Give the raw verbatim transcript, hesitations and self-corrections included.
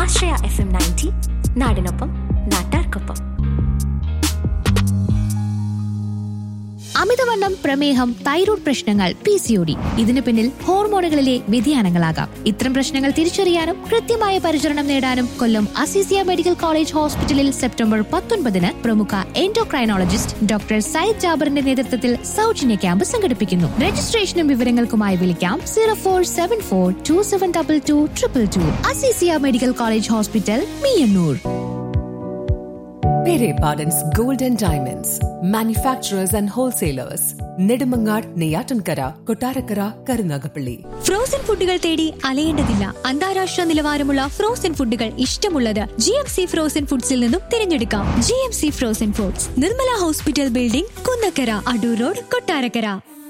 ആശ്രയ F M ninety, നാടിനൊപ്പം നാട്ടാർക്കൊപ്പം. അമിതവണ്ണം, പ്രമേഹം, തൈറോയ്ഡ് പ്രശ്നങ്ങൾ, പി സി ഒ ഡി ഇതിനു പിന്നിൽ ഹോർമോണുകളിലെ വ്യതിയാനങ്ങളാകാം. ഇത്തരം പ്രശ്നങ്ങൾ തിരിച്ചറിയാനും കൃത്യമായ പരിചരണം നേടാനും കൊല്ലം അസീസിയ മെഡിക്കൽ കോളേജ് ഹോസ്പിറ്റലിൽ സെപ്റ്റംബർ പത്തൊൻപതിന് പ്രമുഖ എൻഡോക്രൈനോളജിസ്റ്റ് ഡോക്ടർ സയ്യിദ് ജാബറിന്റെ നേതൃത്വത്തിൽ സൗജന്യ ക്യാമ്പ് സംഘടിപ്പിക്കുന്നു. രജിസ്ട്രേഷനും വിവരങ്ങൾക്കുമായി വിളിക്കാം zero four seven four to seven double two triple two. Azeezia medical college hospital, Meeyannoor. Pere Pardon's Gold and Diamonds, manufacturers and wholesalers. Nedumangad, Neyyattinkara, Kottarakkara, Karunagappally. Frozen ഫുഡുകൾ തേടി അലയേണ്ടതില്ല. അന്താരാഷ്ട്ര നിലവാരമുള്ള ഫ്രോസൺ ഫുഡുകൾ ഇഷ്ടമുള്ളത് ജി എം സി ഫ്രോസൺ ഫുഡ്സിൽ നിന്നും തിരഞ്ഞെടുക്കാം. G M C frozen foods, Nirmala hospital building, Kunnakkara, Adoor road, Kottarakkara.